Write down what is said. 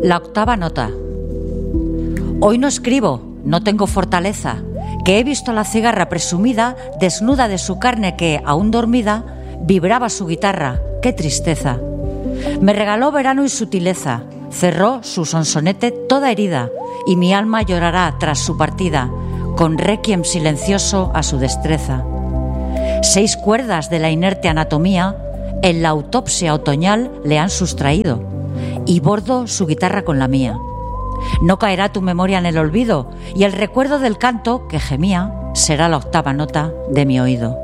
La octava nota. Hoy no escribo, no tengo fortaleza, que he visto a la cigarra presumida, desnuda de su carne que, aún dormida, vibraba su guitarra. ¡Qué tristeza! Me regaló verano y sutileza, cerró su sonsonete toda herida, y mi alma llorará tras su partida, con requiem silencioso a su destreza. 6 cuerdas de la inerte anatomía en la autopsia otoñal le han sustraído, y bordo su guitarra con la mía. No caerá tu memoria en el olvido, y el recuerdo del canto que gemía será la octava nota de mi oído.